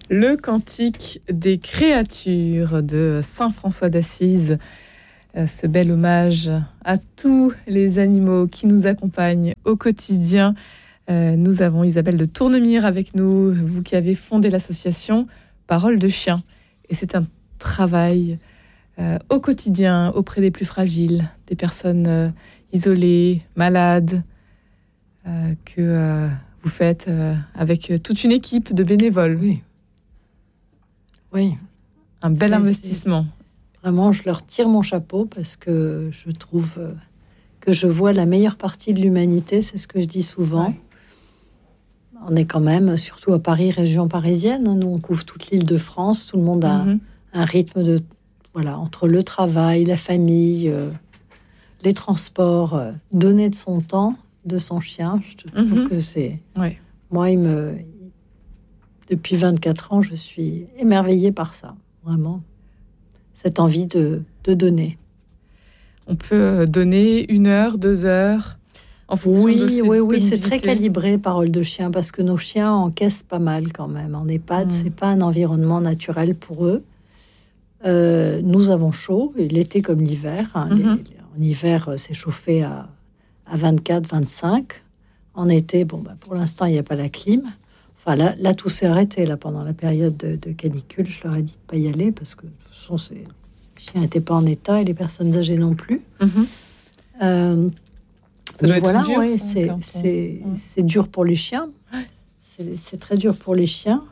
Le cantique des créatures de saint François d'Assise. Ce bel hommage à tous les animaux qui nous accompagnent au quotidien. Nous avons Isabelle de Tournemire avec nous, vous qui avez fondé l'association Parole de Chien. Et c'est un travail au quotidien auprès des plus fragiles, des personnes isolées, malades, que vous faites avec toute une équipe de bénévoles. Oui. Un bel investissement. Vraiment, je leur tire mon chapeau parce que je trouve que je vois la meilleure partie de l'humanité, c'est ce que je dis souvent. Ouais. On est quand même, surtout à Paris, région parisienne, nous on couvre toute l'Île-de-France, tout le monde a un rythme de, entre le travail, la famille, les transports, donner de son temps, de son chien, je trouve que c'est... Ouais. Moi, depuis 24 ans, je suis émerveillée par ça, vraiment. Cette envie de donner. On peut donner 1 heure, 2 heures, en fonction de ses disponibilités. Oui, c'est très calibré, Parole de Chien, parce que nos chiens encaissent pas mal quand même. En EHPAD, c'est pas un environnement naturel pour eux. Nous avons chaud, et l'été comme l'hiver. En hiver, c'est chauffé à 24, 25. En été, pour l'instant, il n'y a pas la clim. Enfin, là, tout s'est arrêté pendant la période de canicule. Je leur ai dit de ne pas y aller parce que de toute façon, les chiens n'étaient pas en état et les personnes âgées non plus. Ça doit être dur, c'est dur pour les chiens. C'est très dur pour les chiens.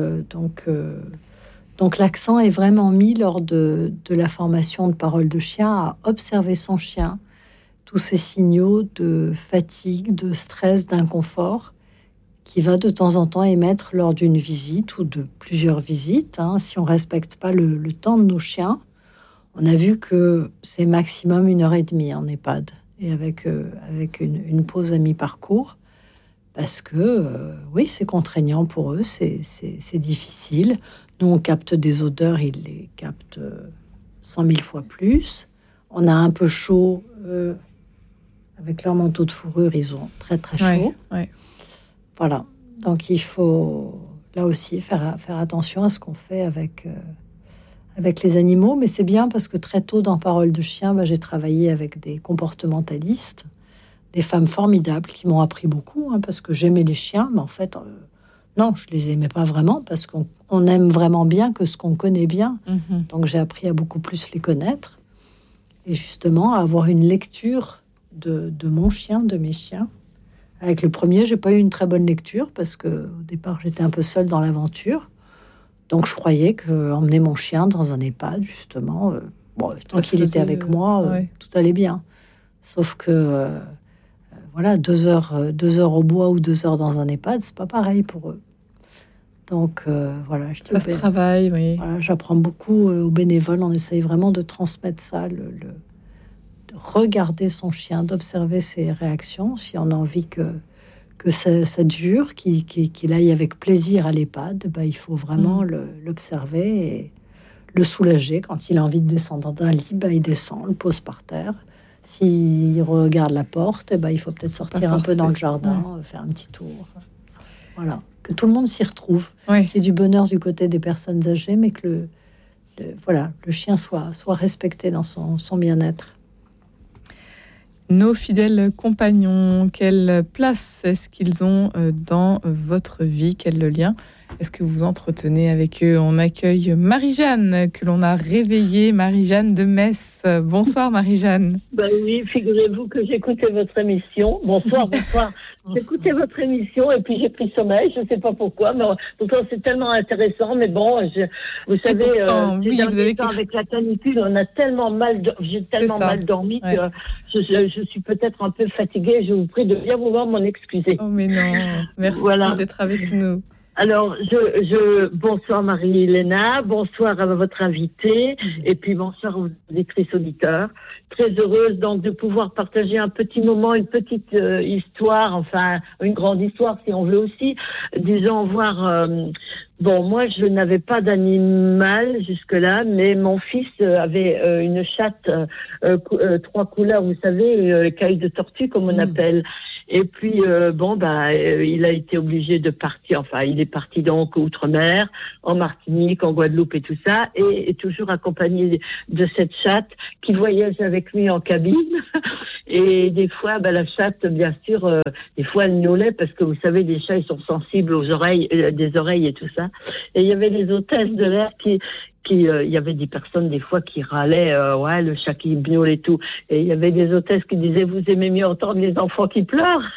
Donc l'accent est vraiment mis lors de la formation de Parole de Chien à observer son chien, tous ces signaux de fatigue, de stress, d'inconfort qui va de temps en temps émettre lors d'une visite ou de plusieurs visites. Si on ne respecte pas le temps de nos chiens, on a vu que c'est maximum 1h30 en EHPAD, et avec une pause à mi-parcours, parce que, c'est contraignant pour eux, c'est difficile. Nous, on capte des odeurs, ils les captent 100 000 fois plus. On a un peu chaud, avec leur manteau de fourrure, ils ont très très chaud. Ouais. Voilà, donc il faut là aussi faire attention à ce qu'on fait avec les animaux, mais c'est bien parce que très tôt dans Parole de Chien, j'ai travaillé avec des comportementalistes, des femmes formidables qui m'ont appris beaucoup, parce que j'aimais les chiens, mais en fait, non, je les aimais pas vraiment parce qu'on aime vraiment bien que ce qu'on connaît bien. Donc j'ai appris à beaucoup plus les connaître et justement à avoir une lecture de mon chien, de mes chiens. Avec le premier, j'ai pas eu une très bonne lecture parce que au départ, j'étais un peu seule dans l'aventure. Donc, je croyais qu'emmener mon chien dans un EHPAD, justement, tant qu'il était avec moi, tout allait bien. Sauf que, 2 heures au bois ou 2 heures dans un EHPAD, c'est pas pareil pour eux. Donc, ça se travaille, oui. Voilà, j'apprends beaucoup aux bénévoles. On essaye vraiment de transmettre ça, de regarder son chien, d'observer ses réactions, si on a envie que ça dure, qu'il aille avec plaisir à l'EHPAD, il faut vraiment l'observer et le soulager. Quand il a envie de descendre d'un lit, il descend, le pose par terre. S'il regarde la porte, il faut peut-être sortir un peu dans le jardin, faire un petit tour. Voilà, que tout le monde s'y retrouve. Qu'il y ait du bonheur du côté des personnes âgées, mais que le chien soit respecté dans son bien-être. Nos fidèles compagnons, quelle place est-ce qu'ils ont dans votre vie? Quel lien est-ce que vous entretenez avec eux? On accueille Marie-Jeanne, que l'on a réveillée, Marie-Jeanne de Metz. Bonsoir Marie-Jeanne. Oui, figurez-vous que j'écoutais votre émission. Bonsoir. J'écoutais votre émission et puis j'ai pris sommeil, je ne sais pas pourquoi, mais pourtant c'est tellement intéressant. Mais bon, vous savez, pourtant, vous avez avec la canicule, j'ai tellement mal dormi que je suis peut-être un peu fatiguée. Je vous prie de bien vouloir m'en excuser. Oh mais non, merci d'être avec nous. Alors, bonsoir Marie-Léna, bonsoir à votre invitée, et puis bonsoir aux lectrices auditeurs. Très heureuse donc de pouvoir partager un petit moment, une petite histoire, enfin une grande histoire si on veut aussi. Disons voir. Moi je n'avais pas d'animal jusque-là, mais mon fils avait une chatte 3 couleurs, vous savez, caille de tortue comme on appelle. Et puis il a été obligé de partir. Enfin, il est parti donc outre-mer, en Martinique, en Guadeloupe et tout ça, et toujours accompagné de cette chatte qui voyage avec lui en cabine. Et des fois, la chatte, bien sûr, des fois elle miaulait parce que vous savez, les chats ils sont sensibles aux oreilles, des oreilles et tout ça. Et il y avait des hôtesses de l'air il y avait des personnes des fois qui râlaient, ouais, le chat qui miaule et tout. Et il y avait des hôtesses qui disaient, vous aimez mieux entendre les enfants qui pleurent.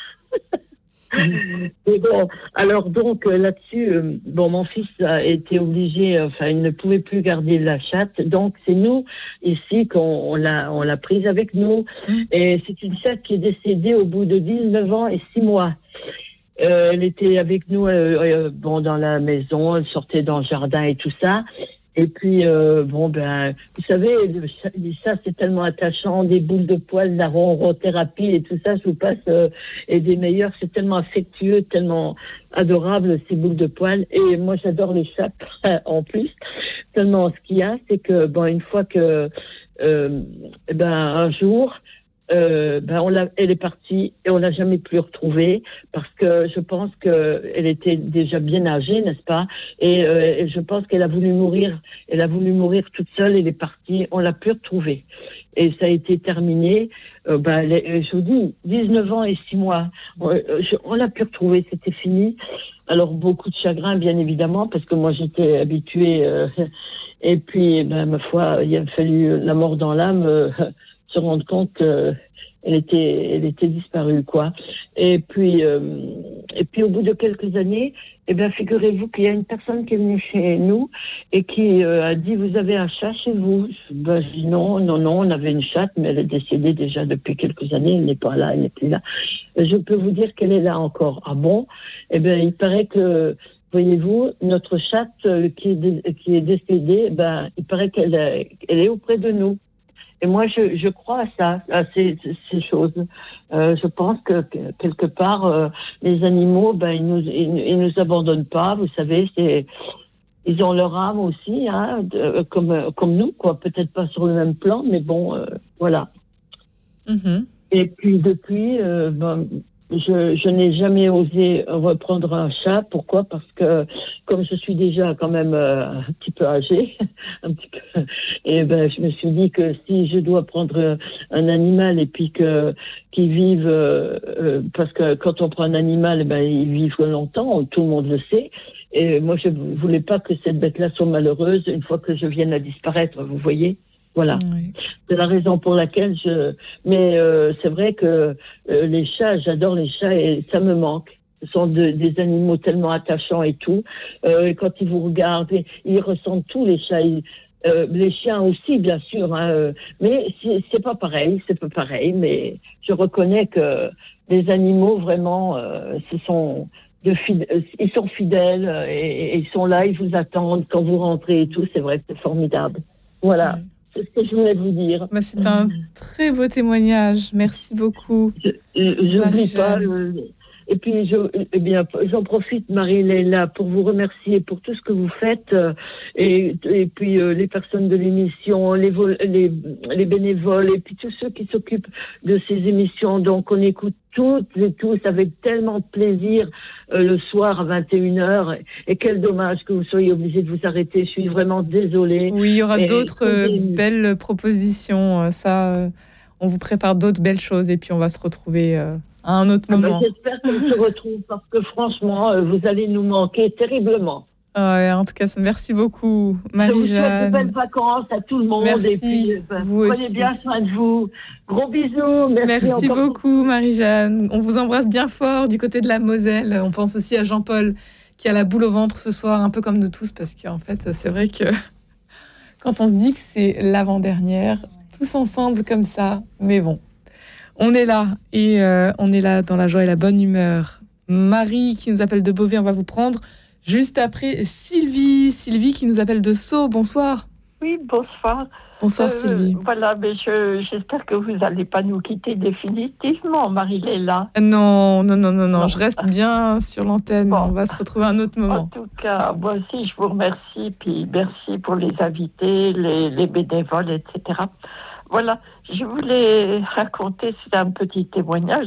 Et bon, alors donc là-dessus, mon fils a été obligé, il ne pouvait plus garder la chatte, donc c'est nous ici qu'on l'a prise avec nous. Et c'est une chatte qui est décédée au bout de 19 ans et 6 mois. Elle était avec nous, dans la maison, elle sortait dans le jardin et tout ça. Et puis, vous savez, les chats, c'est tellement attachant, des boules de poils, la ronrothérapie et tout ça, je vous passe, et des meilleurs, c'est tellement affectueux, tellement adorable, ces boules de poils. Et moi, j'adore les chats, en plus. Seulement, ce qu'il y a, c'est que, une fois que, un jour, elle est partie et on l'a jamais plus retrouvée parce que je pense qu'elle était déjà bien âgée, n'est-ce pas? Et je pense qu'elle a voulu mourir. Elle a voulu mourir toute seule. Elle est partie. On l'a plus retrouvée. Et ça a été terminé. Je vous dis, 19 ans et 6 mois. On l'a plus retrouvée. C'était fini. Alors beaucoup de chagrin, bien évidemment, parce que moi j'étais habituée. Et puis, ma foi, il a fallu la mort dans l'âme. Se rendre compte qu'elle était disparue, quoi. Et puis au bout de quelques années, figurez-vous qu'il y a une personne qui est venue chez nous et qui a dit, vous avez un chat chez vous? Je dis non, on avait une chatte, mais elle est décédée déjà depuis quelques années, elle n'est pas là, elle n'est plus là. Je peux vous dire qu'elle est là encore. Ah bon? Il paraît que, voyez-vous, notre chatte qui est décédée, il paraît qu'elle est auprès de nous. Et moi, je crois à ça, à ces choses. Je pense que quelque part, les animaux, ils nous abandonnent pas. Vous savez, ils ont leur âme aussi, comme nous, quoi. Peut-être pas sur le même plan, mais bon, voilà. Mm-hmm. Et puis depuis, je n'ai jamais osé reprendre un chat. Pourquoi? Parce que comme je suis déjà quand même un petit peu âgée, je me suis dit que si je dois prendre un animal et puis qu'il vive, parce que quand on prend un animal, ils vivent longtemps, tout le monde le sait. Et moi, je voulais pas que cette bête-là soit malheureuse une fois que je vienne à disparaître. Vous voyez? Voilà. Oui. C'est la raison pour laquelle mais c'est vrai que les chats, j'adore les chats et ça me manque. Ce sont des animaux tellement attachants et tout. Et quand ils vous regardent, ils ressentent tout, les chats. Les chiens aussi, bien sûr. Mais c'est pas pareil, Mais je reconnais que les animaux, vraiment, ils sont fidèles et ils sont là, ils vous attendent quand vous rentrez et tout. C'est vrai que c'est formidable. Voilà. Oui. C'est ce que je voulais vous dire. C'est un très beau témoignage. Merci beaucoup. J'oublie pas. Et puis, j'en profite, Marie-Léla, pour vous remercier pour tout ce que vous faites. Et puis, les personnes de l'émission, les bénévoles, et puis tous ceux qui s'occupent de ces émissions. Donc, on écoute toutes et tous avec tellement de plaisir le soir à 21h. Et quel dommage que vous soyez obligés de vous arrêter. Je suis vraiment désolée. Oui, il y aura d'autres belles propositions. On vous prépare d'autres belles choses et puis on va se retrouver à un autre moment. J'espère qu'on se retrouve parce que franchement, vous allez nous manquer terriblement. En tout cas, merci beaucoup, Marie-Jeanne. Je vous souhaite de belles vacances à tout le monde. Merci, et puis, prenez bien soin de vous. Gros bisous. Merci beaucoup, Marie-Jeanne. On vous embrasse bien fort du côté de la Moselle. On pense aussi à Jean-Paul qui a la boule au ventre ce soir, un peu comme nous tous, parce qu'en fait, c'est vrai que quand on se dit que c'est l'avant-dernière, tous ensemble comme ça, mais bon, on est là et on est là dans la joie et la bonne humeur. Marie qui nous appelle de Beauvais, on va vous prendre. Juste après, Sylvie qui nous appelle de Sceaux. Bonsoir. Oui, bonsoir. Bonsoir, Sylvie. Voilà, mais j'espère que vous n'allez pas nous quitter définitivement, Marie-Léla. Non, je reste bien sur l'antenne. Bon. On va se retrouver à un autre moment. En tout cas, moi aussi, je vous remercie. Puis merci pour les invités, les bénévoles, etc. Voilà, je voulais raconter, c'est un petit témoignage.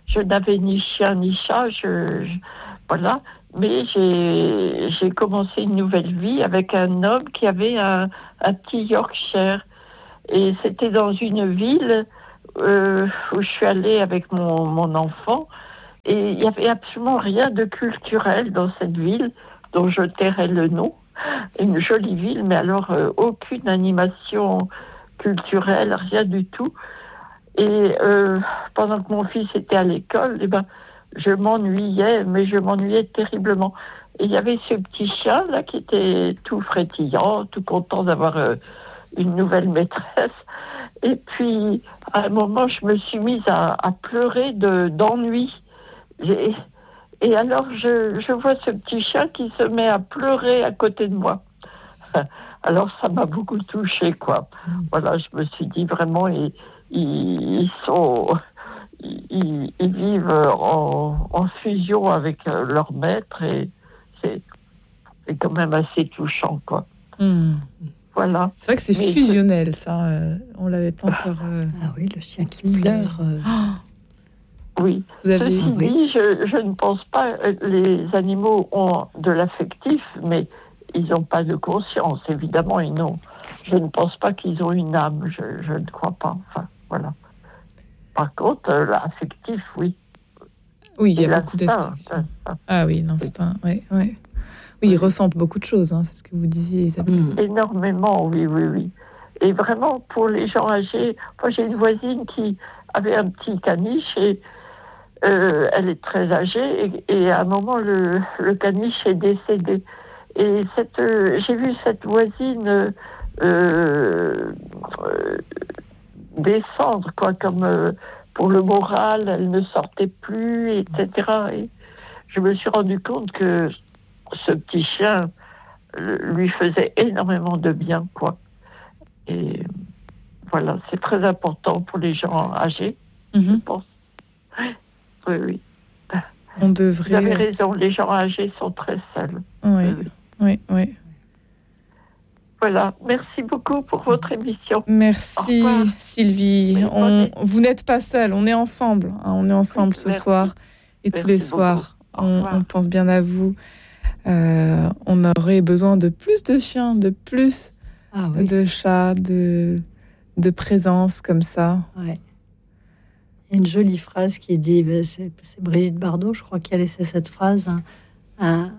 je n'avais ni chien ni chat, voilà. Mais j'ai commencé une nouvelle vie avec un homme qui avait un petit Yorkshire. Et c'était dans une ville où je suis allée avec mon enfant. Et il n'y avait absolument rien de culturel dans cette ville, dont je tairai le nom. Une jolie ville, mais alors aucune animation culturelle, rien du tout. Et pendant que mon fils était à l'école, je m'ennuyais, mais je m'ennuyais terriblement. Et il y avait ce petit chien là qui était tout frétillant, tout content d'avoir une nouvelle maîtresse. Et puis, à un moment, je me suis mise à pleurer d'ennui. Et alors, je vois ce petit chien qui se met à pleurer à côté de moi. Alors, ça m'a beaucoup touchée, quoi. Voilà, je me suis dit vraiment, ils vivent en fusion avec leur maître et c'est quand même assez touchant, quoi. Voilà. C'est vrai que c'est fusionnel, ça. On l'avait pas encore. Ah oui, le chien qui pleure. Oui. Ceci dit, je ne pense pas. Les animaux ont de l'affectif, mais ils n'ont pas de conscience. Évidemment, ils n'ont. Je ne pense pas qu'ils ont une âme. Je ne crois pas. Enfin, voilà. Par contre, l'affectif, oui. Oui, il y a beaucoup d'affection. Ah oui, l'instinct, oui. Oui, ils ressentent beaucoup de choses, hein, c'est ce que vous disiez, Isabelle. Énormément, oui. Et vraiment, pour les gens âgés, moi j'ai une voisine qui avait un petit caniche et elle est très âgée et à un moment, le caniche est décédé. Et j'ai vu cette voisine descendre, quoi, comme pour le moral, elle ne sortait plus, etc. Et je me suis rendu compte que ce petit chien lui faisait énormément de bien, quoi. Et voilà, c'est très important pour les gens âgés, je pense. Oui. On devrait... Vous avez raison, les gens âgés sont très seuls. Oui. Voilà, merci beaucoup pour votre émission. Merci Sylvie. Vous n'êtes pas seule, on est ensemble. On est ensemble ce soir et tous les soirs. On pense bien à vous. On aurait besoin de plus de chiens, de plus de chats, de présence comme ça. Ouais. Il y a une jolie phrase qui est dit, c'est Brigitte Bardot, je crois, qui a laissé cette phrase. Un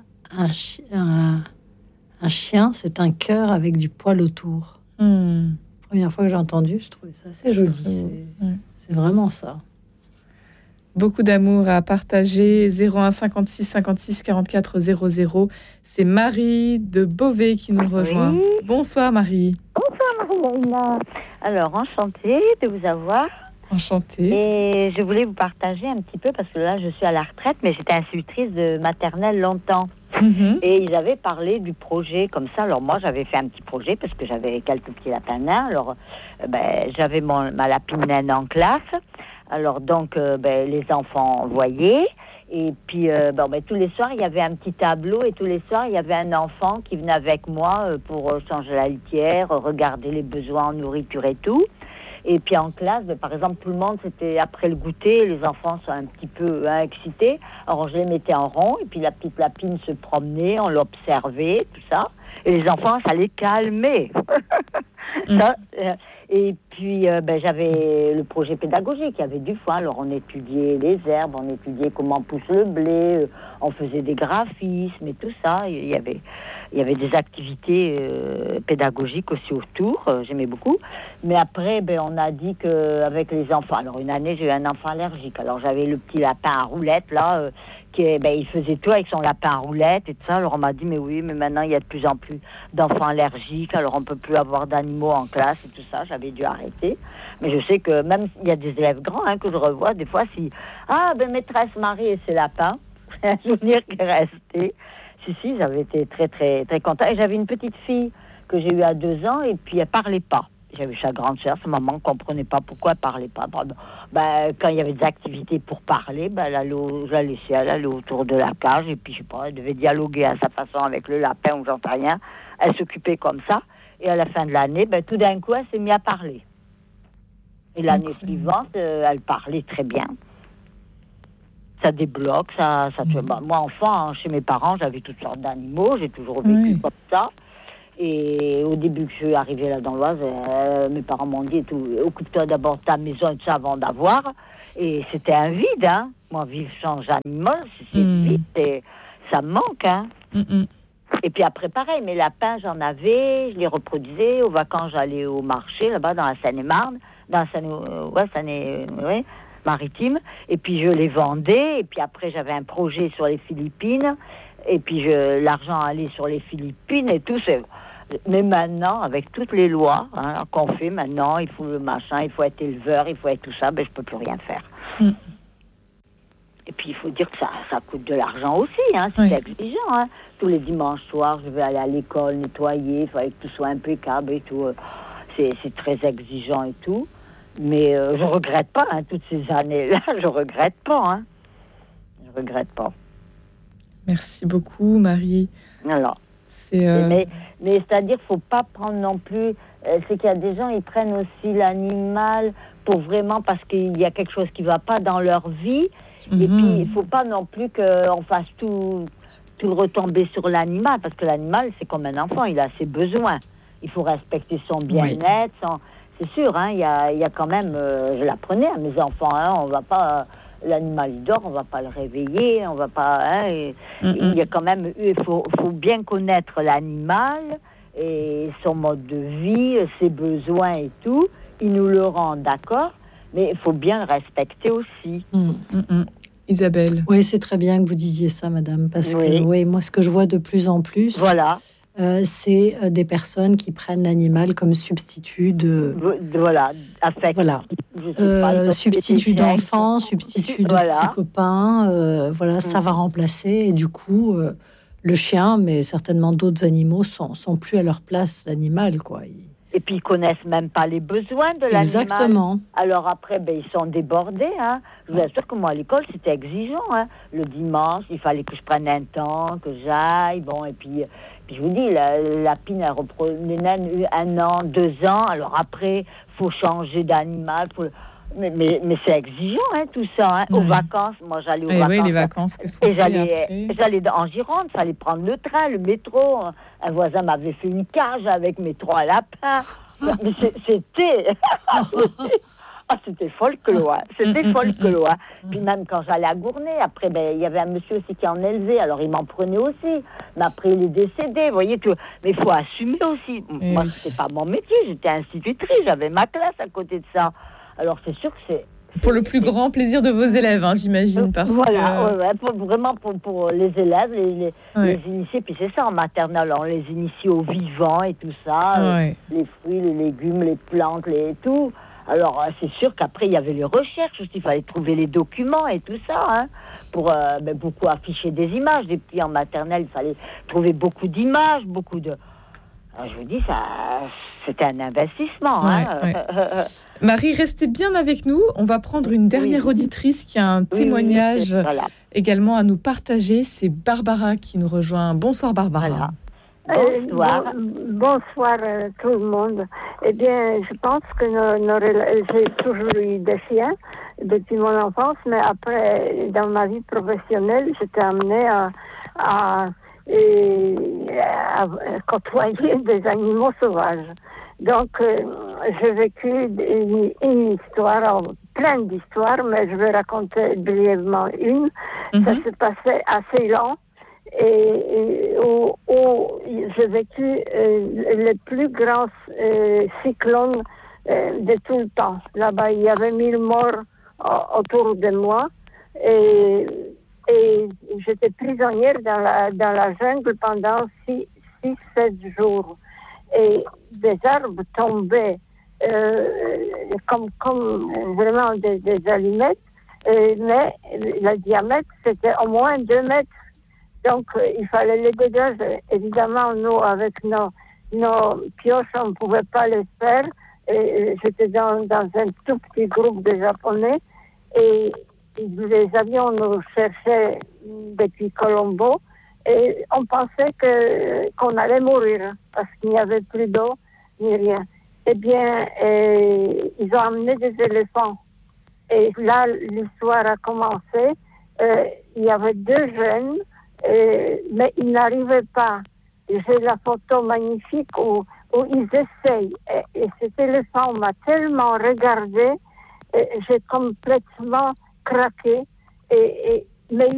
chien, c'est un cœur avec du poil autour. Première fois que j'ai entendu, je trouvais ça assez joli. C'est vraiment ça. Beaucoup d'amour à partager. 01 56 56 44 00. C'est Marie de Beauvais qui nous rejoint. Bonsoir Marie. Bonsoir Marie-Léna. Alors, enchantée de vous avoir. Enchantée. Et je voulais vous partager un petit peu, parce que là, je suis à la retraite, mais j'étais institutrice de maternelle longtemps. Et ils avaient parlé du projet comme ça. Alors moi, j'avais fait un petit projet parce que j'avais quelques petits lapins nains. Alors, j'avais ma lapine naine en classe. Alors donc, les enfants voyaient. Et puis, tous les soirs, il y avait un petit tableau. Et tous les soirs, il y avait un enfant qui venait avec moi pour changer la litière, regarder les besoins en nourriture et tout. Et puis en classe, par exemple, tout le monde, c'était après le goûter, les enfants sont un petit peu excités. Alors je les mettais en rond, et puis la petite lapine se promenait, on l'observait, tout ça. Et les enfants, ça les calmait. Et puis j'avais le projet pédagogique, il y avait du foin. Alors on étudiait les herbes, on étudiait comment pousse le blé, on faisait des graphismes et tout ça. Il y avait des activités pédagogiques aussi autour, j'aimais beaucoup. Mais après, on a dit qu'avec les enfants... Alors, une année, j'ai eu un enfant allergique. Alors, j'avais le petit lapin à roulettes, là, il faisait tout avec son lapin à roulettes et tout ça. Alors, on m'a dit, mais oui, mais maintenant, il y a de plus en plus d'enfants allergiques. Alors, on ne peut plus avoir d'animaux en classe et tout ça. J'avais dû arrêter. Mais je sais que même il y a des élèves grands que je revois, des fois, si... Ah, maîtresse Marie et ses lapins. C'est un souvenir qui est resté. Si, j'avais été très, très, très contente. Et j'avais une petite fille que j'ai eue à 2 ans, et puis elle parlait pas. J'avais sa grande sœur, sa maman ne comprenait pas pourquoi elle parlait pas. Quand il y avait des activités pour parler, je la laissais, elle allait autour de la cage, et puis je sais pas, elle devait dialoguer à sa façon avec le lapin ou j'en sais rien. Elle s'occupait comme ça, et à la fin de l'année, tout d'un coup, elle s'est mise à parler. Et l'année suivante, elle parlait très bien. ça débloque, ça. Moi, enfant, chez mes parents, j'avais toutes sortes d'animaux, j'ai toujours vécu comme ça. Et au début que je suis arrivée là dans l'Oise, mes parents m'ont dit occupe-toi d'abord de ta maison et tout ça avant d'avoir. Et c'était un vide, hein. Moi, vivre sans animal, c'est vide, et ça me manque, hein. Et puis après, pareil, mes lapins, j'en avais, je les reproduisais. Aux vacances, j'allais au marché, là-bas, dans la Seine-et-Marne, dans la Seine-Maritime. Et puis, je les vendais. Et puis après, j'avais un projet sur les Philippines. Et puis, l'argent allait sur les Philippines et tout. Mais maintenant, avec toutes les lois qu'on fait maintenant, il faut le machin, il faut être éleveur, il faut être tout ça, je peux plus rien faire. Et puis, il faut dire que ça coûte de l'argent aussi, hein, c'est exigeant. Hein. Tous les dimanches soirs, je vais aller à l'école, nettoyer, il fallait que tout soit impeccable et tout. C'est très exigeant et tout. Mais je regrette pas, hein, toutes ces années-là, je regrette pas. Hein. Je regrette pas. Merci beaucoup, Marie. Alors, mais c'est-à-dire, faut pas prendre non plus. C'est qu'il y a des gens, ils prennent aussi l'animal pour vraiment parce qu'il y a quelque chose qui va pas dans leur vie. Et puis, il faut pas non plus qu'on fasse tout retomber sur l'animal, parce que l'animal, c'est comme un enfant, il a ses besoins. Il faut respecter son bien-être. C'est sûr, hein, il y a quand même. Je l'apprenais à mes enfants, hein, on va pas. L'animal il dort, on va pas le réveiller, on va pas. Hein, il y a quand même. Il faut bien connaître l'animal et son mode de vie, ses besoins et tout. Il nous le rend, d'accord, mais il faut bien le respecter aussi. Isabelle. Oui, c'est très bien que vous disiez ça, madame, parce que moi, ce que je vois de plus en plus, c'est des personnes qui prennent l'animal comme substitut affect. Voilà. Substitut d'enfant, substitut de petit copain, ça va remplacer, et du coup, le chien, mais certainement d'autres animaux, sont plus à leur place d'animal, quoi. Et puis, ils connaissent même pas les besoins de l'animal. Exactement. Alors après, ils sont débordés. Hein. Je vous assure que moi, à l'école, c'était exigeant. Hein. Le dimanche, il fallait que je prenne un temps, que j'aille. Bon, et puis je vous dis, la pine, elle reprend les naines 1 an, 2 ans. Alors après, faut changer d'animal. Mais c'est exigeant, hein, tout ça. Hein. Aux vacances, moi, j'allais aux vacances. Oui, les vacances, qu'est-ce qu'on fait après ? J'allais en Gironde, il fallait prendre le train, le métro. Un voisin m'avait fait une cage avec mes 3 lapins. Mais c'était... c'était folklore. C'était folklore. Puis même quand j'allais à Gournay, après, il y avait un monsieur aussi qui en élevait, alors il m'en prenait aussi. Mais après, il est décédé, vous voyez. Mais il faut assumer aussi. Moi, c'était pas mon métier, j'étais institutrice, j'avais ma classe à côté de ça. Alors, c'est sûr que c'est... Pour le plus grand plaisir de vos élèves, hein, j'imagine. Vraiment pour les élèves, les initiés. Puis c'est ça, en maternelle, on les initie au vivant et tout ça. Les fruits, les légumes, les plantes, tout. Alors, c'est sûr qu'après, il y avait les recherches aussi. Il fallait trouver les documents et tout ça. Hein, pour beaucoup afficher des images. Des petits en maternelle, il fallait trouver beaucoup d'images, beaucoup de... Je vous dis, c'était un investissement. Marie, restez bien avec nous. On va prendre une dernière auditrice qui a un témoignage également à nous partager. C'est Barbara qui nous rejoint. Bonsoir Barbara. Bonsoir. Bonsoir tout le monde. Eh bien, je pense que j'ai toujours eu des chiens depuis mon enfance, mais après, dans ma vie professionnelle, j'étais amenée à côtoyer des animaux sauvages. Donc, j'ai vécu une histoire, plein d'histoires, mais je vais raconter brièvement une. Ça s'est passé assez long et où j'ai vécu le plus grand cyclone de tout le temps. Là-bas, il y avait 1000 morts autour de moi et j'étais prisonnière dans la jungle pendant 6-7 jours. Et des arbres tombaient comme vraiment des allumettes, mais le diamètre, c'était au moins 2 mètres. Donc, il fallait les dégager. Évidemment, nous, avec nos pioches, on ne pouvait pas les faire. Et j'étais dans un tout petit groupe de Japonais et les avions nous cherchaient depuis Colombo et on pensait qu'on allait mourir parce qu'il n'y avait plus d'eau ni rien. Eh bien, ils ont amené des éléphants. Et là, l'histoire a commencé. il y avait 2 jeunes, mais ils n'arrivaient pas. J'ai la photo magnifique où ils essayent. Et cet éléphant m'a tellement regardé, j'ai complètement craqué. Mais